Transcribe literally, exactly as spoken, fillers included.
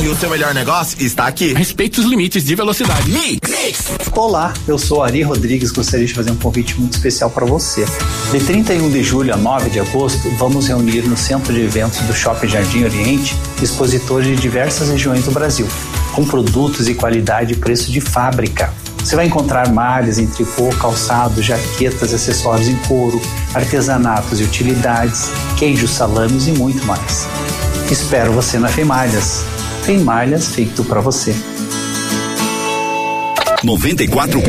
E o seu melhor negócio está aqui. Respeite os limites de velocidade. Mix. Mix. Olá, eu sou Ari Rodrigues, gostaria de fazer um convite muito especial para você. De trinta e um de julho a nove de agosto, vamos reunir no Centro de Eventos do Shopping Jardim Oriente expositores de diversas regiões do Brasil, com produtos e qualidade e preço de fábrica. Você vai encontrar malhas em tricô, calçado, jaquetas, acessórios em couro, artesanatos e utilidades, queijos, salames e muito mais. Espero você na Femalhas. Tem malhas feito pra você. noventa e quatro